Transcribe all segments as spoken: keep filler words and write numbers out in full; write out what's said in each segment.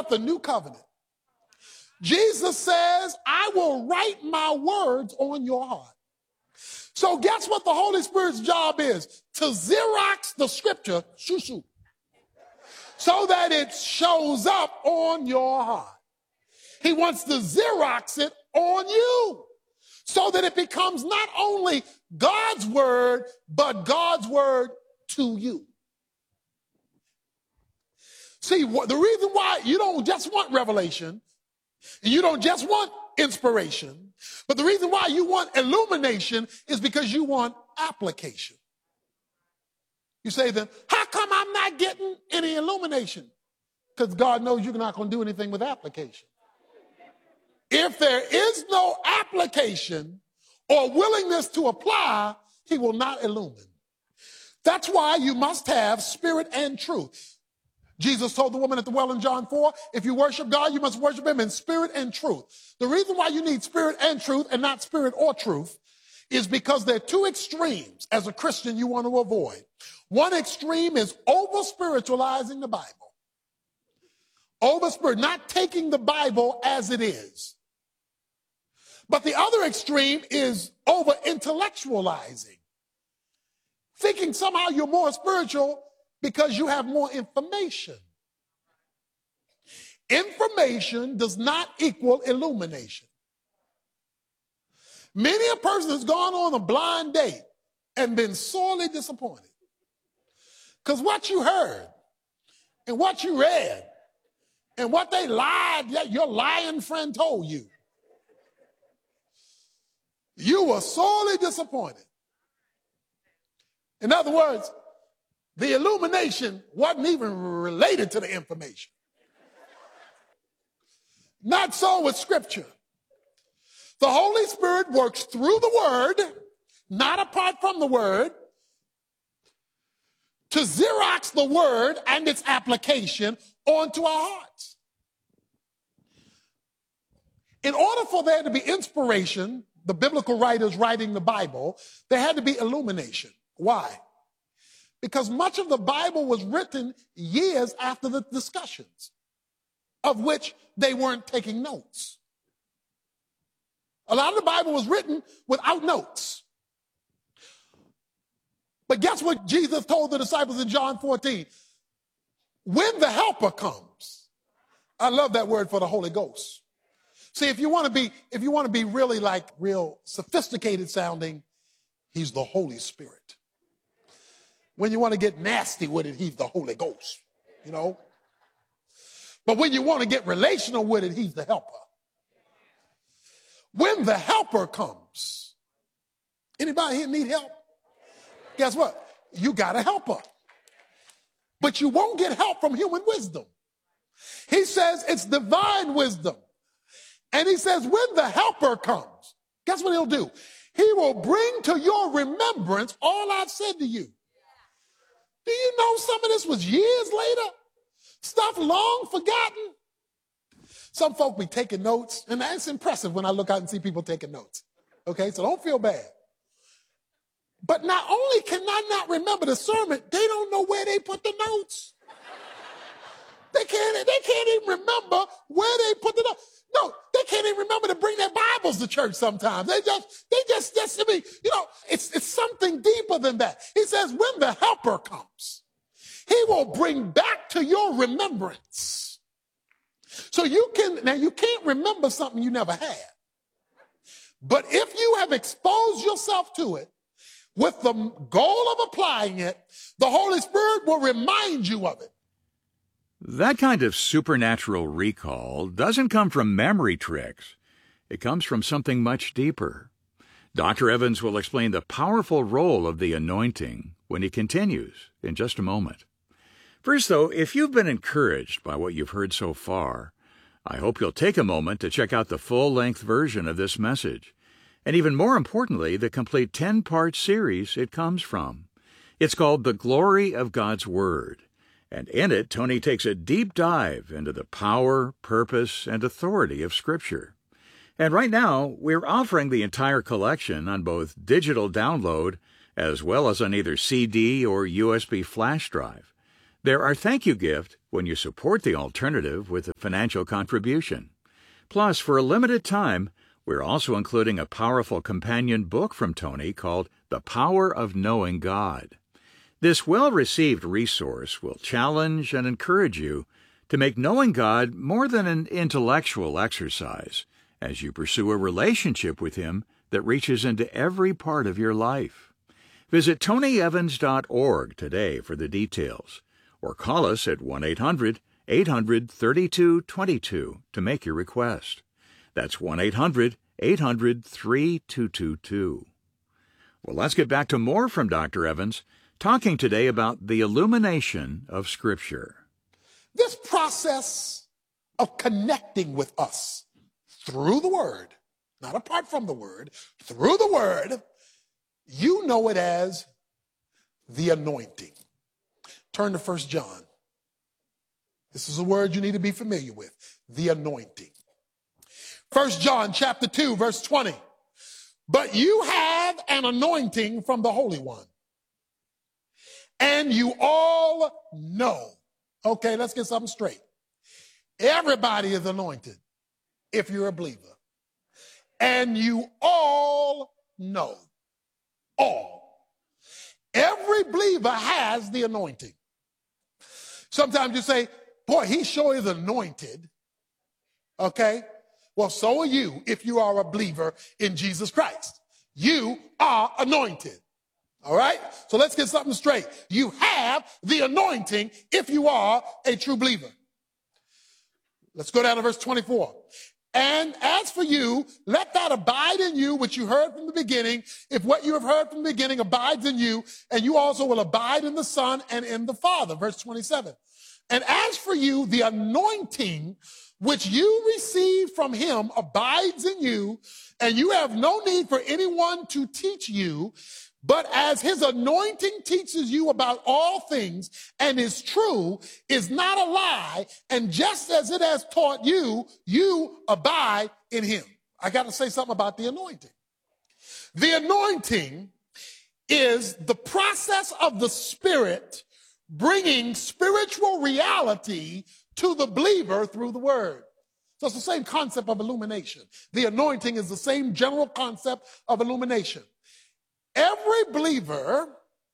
about the new covenant. Jesus says, I will write my words on your heart. So guess what the Holy Spirit's job is? To Xerox the scripture, shoo shoo, so that it shows up on your heart. He wants to Xerox it on you so that it becomes not only God's word, but God's word to you. See, the reason why you don't just want revelation, you don't just want inspiration, but the reason why you want illumination is because you want application. You say then, how come I'm not getting any illumination? Because God knows you're not going to do anything with application. If there is no application or willingness to apply, he will not illumine. That's why you must have spirit and truth. Jesus told the woman at the well in John four, if you worship God, you must worship him in spirit and truth. The reason why you need spirit and truth and not spirit or truth is because there are two extremes as a Christian you want to avoid. One extreme is over-spiritualizing the Bible. Over-spirit, not taking the Bible as it is. But the other extreme is over-intellectualizing. Thinking somehow you're more spiritual because you have more information. Information does not equal illumination. Many a person has gone on a blind date and been sorely disappointed. Because what you heard and what you read and what they lied, your lying friend told you, you were sorely disappointed. In other words, the illumination wasn't even related to the information. Not so with Scripture. The Holy Spirit works through the Word, not apart from the Word, to Xerox the Word and its application onto our hearts. In order for there to be inspiration, the biblical writers writing the Bible, there had to be illumination. Why? Because much of the Bible was written years after the discussions, of which they weren't taking notes. A lot of the Bible was written without notes. But guess what Jesus told the disciples in John fourteen? When the Helper comes, I love that word for the Holy Ghost. See, if you want to be, if you want to be really like real sophisticated sounding, he's the Holy Spirit. When you want to get nasty with it, he's the Holy Ghost, you know. But when you want to get relational with it, he's the Helper. When the Helper comes, anybody here need help? Guess what? You got a helper. But you won't get help from human wisdom. He says it's divine wisdom. And he says when the Helper comes, guess what he'll do? He will bring to your remembrance all I've said to you. Do you know some of this was years later? Stuff long forgotten. Some folk be taking notes, and that's impressive when I look out and see people taking notes. Okay, so don't feel bad. But not only can I not remember the sermon, they don't know where they put the notes. They can't, they can't even remember where they put the notes. No, they can't even remember to bring their Bibles to church sometimes. They just, they just, just, I mean, you know, it's, it's something deeper than that. He says, when the Helper comes, he will bring back to your remembrance. So you can, now you can't remember something you never had. But if you have exposed yourself to it with the goal of applying it, the Holy Spirit will remind you of it. That kind of supernatural recall doesn't come from memory tricks. It comes from something much deeper. Doctor Evans will explain the powerful role of the anointing when he continues in just a moment. First, though, if you've been encouraged by what you've heard so far, I hope you'll take a moment to check out the full-length version of this message, and even more importantly, the complete ten-part series it comes from. It's called The Glory of God's Word. And in it, Tony takes a deep dive into the power, purpose, and authority of Scripture. And right now, we're offering the entire collection on both digital download as well as on either C D or U S B flash drive. They're our thank you gift when you support the alternative with a financial contribution. Plus, for a limited time, we're also including a powerful companion book from Tony called The Power of Knowing God. This well-received resource will challenge and encourage you to make knowing God more than an intellectual exercise as you pursue a relationship with Him that reaches into every part of your life. Visit tony evans dot org today for the details, or call us at one eight hundred eight hundred thirty-two twenty-two to make your request. That's one eight hundred eight hundred thirty-two twenty-two. Well, let's get back to more from Doctor Evans, talking today about the illumination of Scripture. This process of connecting with us through the Word, not apart from the Word, through the Word, you know it as the anointing. Turn to First John. This is a word you need to be familiar with, the anointing. First John chapter two, verse twenty. But you have an anointing from the Holy One, and you all know. Okay, let's get something straight. Everybody is anointed if you're a believer. And you all know. All. Every believer has the anointing. Sometimes you say, boy, he sure is anointed. Okay? Well, so are you if you are a believer in Jesus Christ. You are anointed. All right? So let's get something straight. You have the anointing if you are a true believer. Let's go down to verse twenty-four. And as for you, let that abide in you, which you heard from the beginning. If what you have heard from the beginning abides in you, and you also will abide in the Son and in the Father. Verse twenty-seven. And as for you, the anointing which you receive from him abides in you, and you have no need for anyone to teach you. But as his anointing teaches you about all things and is true, is not a lie, and just as it has taught you, you abide in him. I got to say something about the anointing. The anointing is the process of the Spirit bringing spiritual reality to the believer through the word. So it's the same concept of illumination. The anointing is the same general concept of illumination. Every believer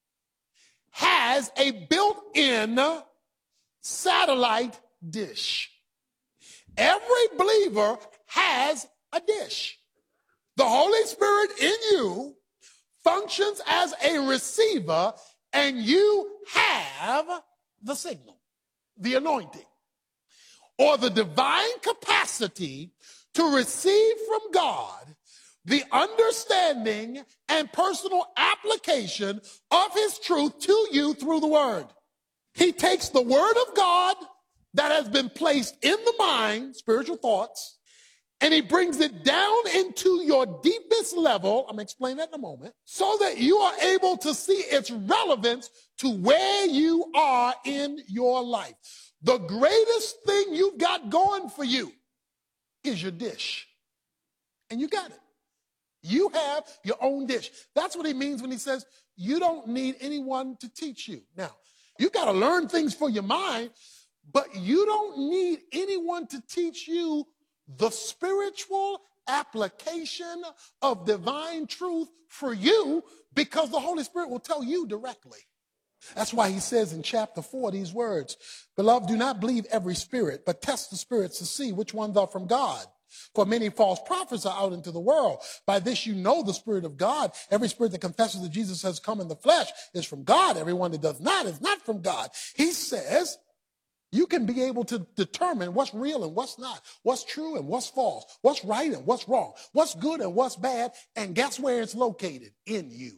has a built-in satellite dish. Every believer has a dish. The Holy Spirit in you functions as a receiver, and you have the signal, the anointing, or the divine capacity to receive from God the understanding and personal application of his truth to you through the word. He takes the word of God that has been placed in the mind, spiritual thoughts, and he brings it down into your deepest level, I'm going to explain that in a moment, so that you are able to see its relevance to where you are in your life. The greatest thing you've got going for you is your dish. And you got it. You have your own dish. That's what he means when he says you don't need anyone to teach you. Now, you got to learn things for your mind, but you don't need anyone to teach you the spiritual application of divine truth for you, because the Holy Spirit will tell you directly. That's why he says in chapter four these words, beloved, do not believe every spirit, but test the spirits to see which ones are from God. For many false prophets are out into the world. By this you know the Spirit of God. Every spirit that confesses that Jesus has come in the flesh is from God. Everyone that does not is not from God. He says you can be able to determine what's real and what's not, what's true and what's false, what's right and what's wrong, what's good and what's bad, and guess where it's located? In you.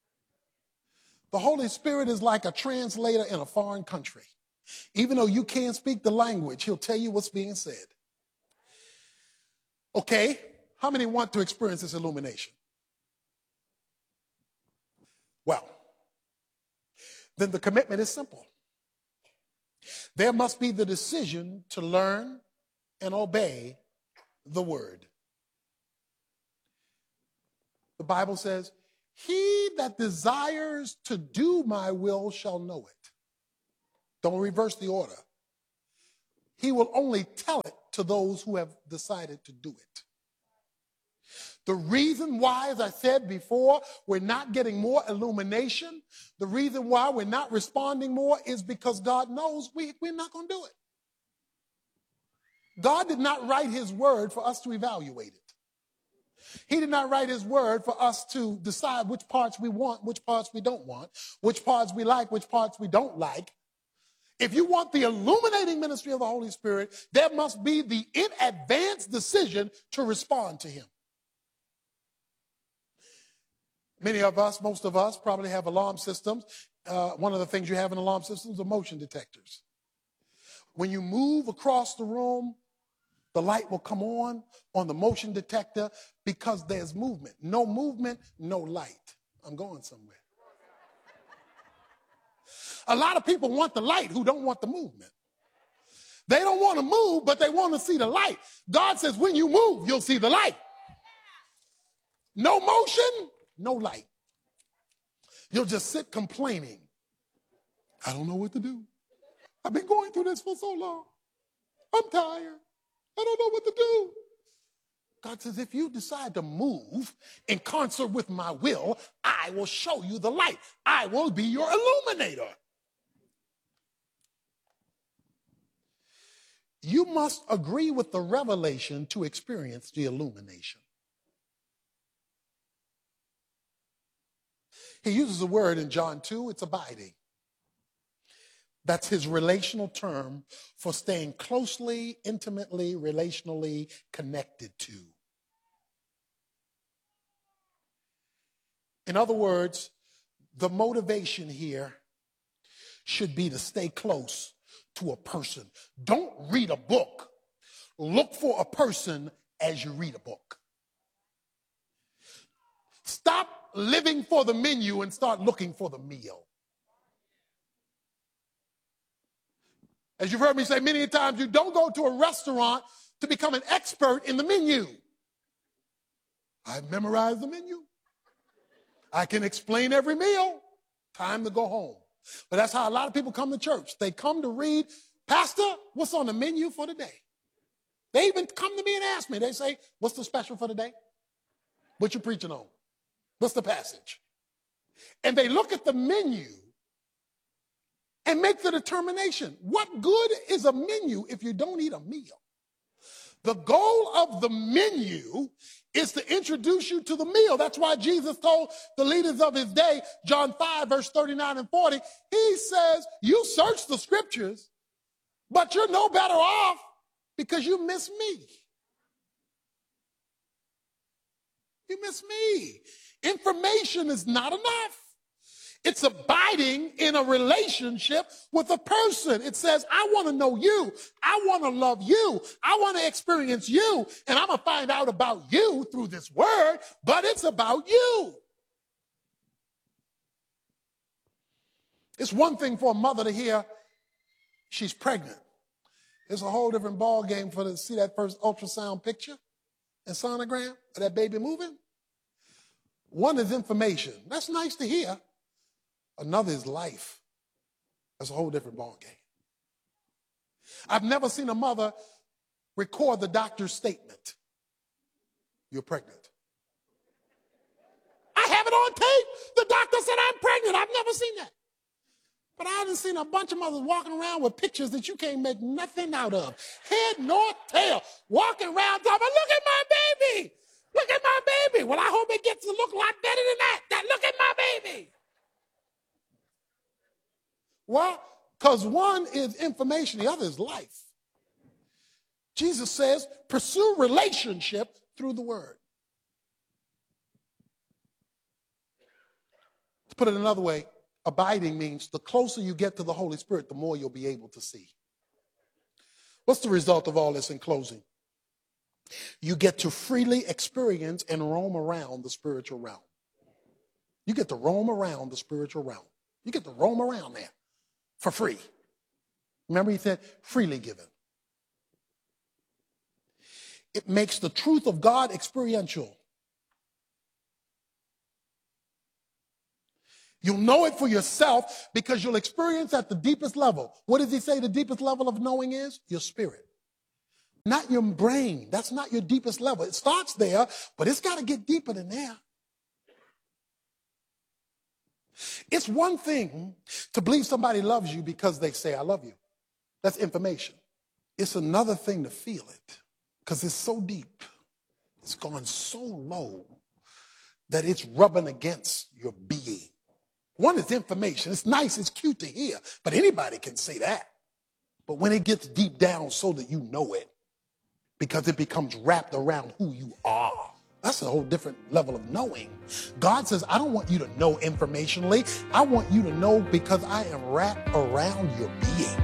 The Holy Spirit is like a translator in a foreign country. Even though you can't speak the language, he'll tell you what's being said. Okay, how many want to experience this illumination? Well, then the commitment is simple. There must be the decision to learn and obey the word. The Bible says, he that desires to do my will shall know it. Don't reverse the order. He will only tell it to those who have decided to do it. The reason why, as I said before, we're not getting more illumination, the reason why we're not responding more is because God knows we, we're not going to do it. God did not write his word for us to evaluate it. He did not write his word for us to decide which parts we want, which parts we don't want, which parts we like, which parts we don't like. If you want the illuminating ministry of the Holy Spirit, there must be the in advance decision to respond to him. Many of us, most of us, probably have alarm systems. Uh, one of the things you have in alarm systems are motion detectors. When you move across the room, the light will come on on the motion detector because there's movement. No movement, no light. I'm going somewhere. A lot of people want the light who don't want the movement. They don't want to move, but they want to see the light. God says when you move, you'll see the light. No motion, no light. You'll just sit complaining. I don't know what to do. I've been going through this for so long. I'm tired. I don't know what to do. God says, if you decide to move in concert with my will, I will show you the light. I will be your illuminator. You must agree with the revelation to experience the illumination. He uses a word in John two, it's abiding. That's his relational term for staying closely, intimately, relationally connected to. In other words, the motivation here should be to stay close to a person. Don't read a book. Look for a person as you read a book. Stop living for the menu and start looking for the meal. As you've heard me say many times, you don't go to a restaurant to become an expert in the menu. I've memorized the menu. I can explain every meal. Time to go home. But that's how a lot of people come to church. They come to read, Pastor, what's on the menu for the day? They even come to me and ask me. They say, what's the special for the day? What you preaching on? What's the passage? And they look at the menu and make the determination. What good is a menu if you don't eat a meal? The goal of the menu is to introduce you to the meal. That's why Jesus told the leaders of his day, John five, verse thirty-nine and forty, he says, you search the scriptures, but you're no better off because you miss me. You miss me. Information is not enough. It's abiding in a relationship with a person. It says, I want to know you. I want to love you. I want to experience you. And I'm going to find out about you through this word, but it's about you. It's one thing for a mother to hear she's pregnant. It's a whole different ball game for her to see that first ultrasound picture and sonogram of that baby moving. One is information. That's nice to hear. Another is life. That's a whole different ballgame. I've never seen a mother record the doctor's statement. You're pregnant. I have it on tape. The doctor said I'm pregnant. I've never seen that. But I haven't seen a bunch of mothers walking around with pictures that you can't make nothing out of. Head nor tail. Walking around talking, look at my baby. Look at my baby. Well, I hope it gets to look a lot better than that. That look at my baby. Why? Because one is information, the other is life. Jesus says, pursue relationship through the word. To put it another way, abiding means the closer you get to the Holy Spirit, the more you'll be able to see. What's the result of all this in closing? You get to freely experience and roam around the spiritual realm. You get to roam around the spiritual realm. You get to roam around there for free. Remember he said, freely given. It makes the truth of God experiential. You'll know it for yourself because you'll experience at the deepest level. What does he say the deepest level of knowing is? Your spirit. Not your brain. That's not your deepest level. It starts there, but it's got to get deeper than there. It's one thing to believe somebody loves you because they say, I love you. That's information. It's another thing to feel it because it's so deep. It's gone so low that it's rubbing against your being. One is information. It's nice, it's cute to hear, but anybody can say that. But when it gets deep down so that you know it, because it becomes wrapped around who you are, that's a whole different level of knowing. God says, I don't want you to know informationally. I want you to know because I am wrapped around your being.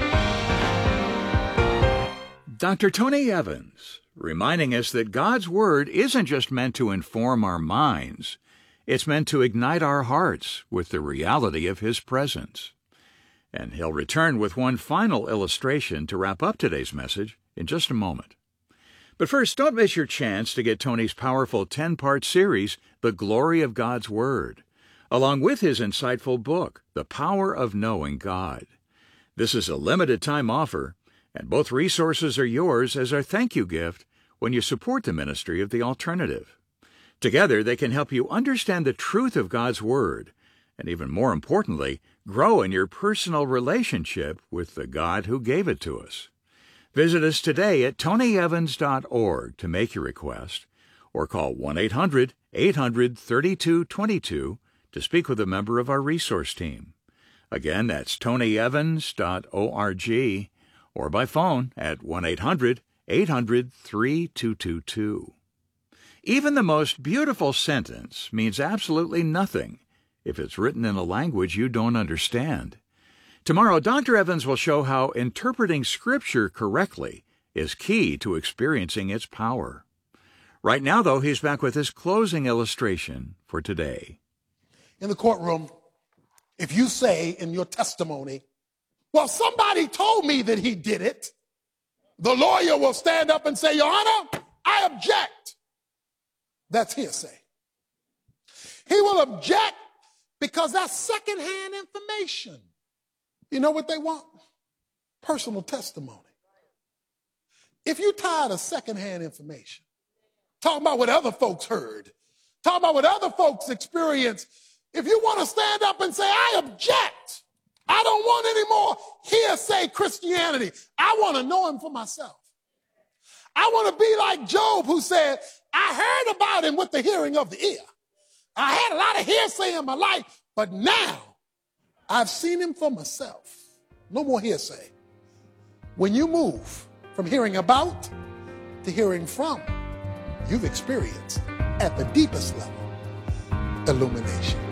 Doctor Tony Evans, reminding us that God's Word isn't just meant to inform our minds. It's meant to ignite our hearts with the reality of His presence. And he'll return with one final illustration to wrap up today's message in just a moment. But first, don't miss your chance to get Tony's powerful ten-part series, The Glory of God's Word, along with his insightful book, The Power of Knowing God. This is a limited-time offer, and both resources are yours as our thank you gift when you support the ministry of The Alternative. Together, they can help you understand the truth of God's Word, and even more importantly, grow in your personal relationship with the God who gave it to us. Visit us today at tony evans dot org to make your request, or call one eight hundred, eight hundred, thirty-two twenty-two to speak with a member of our resource team. Again, that's tony evans dot org, or by phone at one eight hundred, eight hundred, three two two two. Even the most beautiful sentence means absolutely nothing if it's written in a language you don't understand. Tomorrow, Doctor Evans will show how interpreting Scripture correctly is key to experiencing its power. Right now, though, he's back with his closing illustration for today. In the courtroom, if you say in your testimony, well, somebody told me that he did it, the lawyer will stand up and say, Your Honor, I object. That's hearsay. He will object because that's secondhand information. You know what they want? Personal testimony. If you're tired of secondhand information, talk about what other folks heard, talk about what other folks experienced. If you want to stand up and say, I object, I don't want any more hearsay Christianity. I want to know him for myself. I want to be like Job, who said, I heard about him with the hearing of the ear. I had a lot of hearsay in my life, but now I've seen him for myself. No more hearsay. When you move from hearing about to hearing from, you've experienced at the deepest level illumination.